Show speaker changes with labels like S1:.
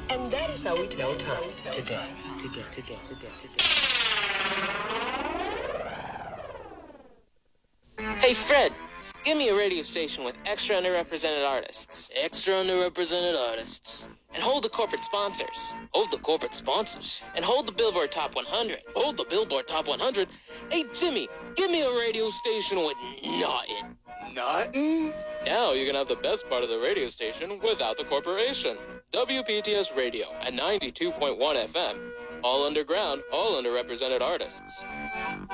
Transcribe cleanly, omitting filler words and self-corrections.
S1: And that is how we tell time today.
S2: Hey, Fred, give me a radio station with extra underrepresented artists. Extra underrepresented artists. And hold the corporate sponsors. Hold the corporate sponsors. And hold the Billboard Top 100. Hold the Billboard Top 100. Hey, Jimmy, give me a radio station with nothing.
S3: Nothing?
S2: Now you can have the best part of the radio station without the corporation. WPTS Radio at 92.1 FM. All underground, all underrepresented artists.